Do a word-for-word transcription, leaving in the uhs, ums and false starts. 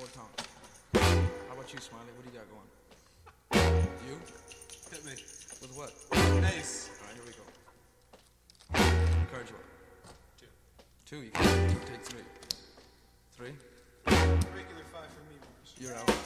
the tongue. How about you, Smiley? What do you got going? You? Hit me. With what? Ace. All right, here we go. What card you want? Two. Two, you can take three. Three? Regular five for me, Morris. You're out.